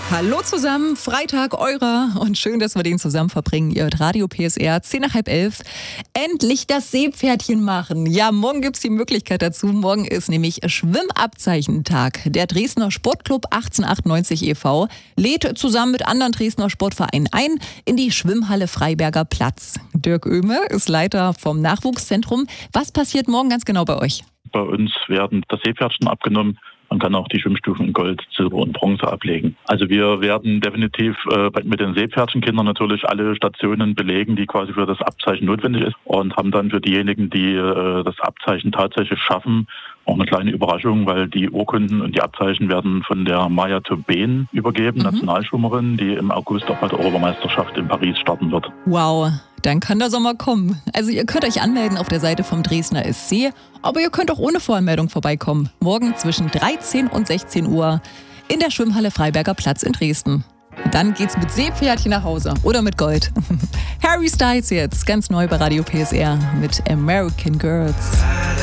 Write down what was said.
Hallo zusammen, Freitag eurer und schön, dass wir den zusammen verbringen. Ihr hört Radio PSR, 10 nach halb 11. Endlich das Seepferdchen machen. Ja, morgen gibt's die Möglichkeit dazu. Morgen ist nämlich Schwimmabzeichentag. Der Dresdner Sportclub 1898 e.V. lädt zusammen mit anderen Dresdner Sportvereinen ein in die Schwimmhalle Freiberger Platz. Dirk Oehme ist Leiter vom Nachwuchszentrum. Was passiert morgen ganz genau bei euch? Bei uns werden das Seepferdchen abgenommen. Man kann auch die Schwimmstufen in Gold, Silber und Bronze ablegen. Also wir werden definitiv mit den Seepferdchenkindern natürlich alle Stationen belegen, die quasi für das Abzeichen notwendig ist, und haben dann für diejenigen, die das Abzeichen tatsächlich schaffen, auch eine kleine Überraschung, weil die Urkunden und die Abzeichen werden von der Maya Tobin übergeben, Nationalschwimmerin, die im August auch bei der Europameisterschaft in Paris starten wird. Wow, dann kann der Sommer kommen. Also ihr könnt euch anmelden auf der Seite vom Dresdner SC, aber ihr könnt auch ohne Voranmeldung vorbeikommen. Morgen zwischen 13 und 16 Uhr in der Schwimmhalle Freiberger Platz in Dresden. Dann geht's mit Seepferdchen nach Hause oder mit Gold. Harry Styles jetzt, ganz neu bei Radio PSR mit American Girls.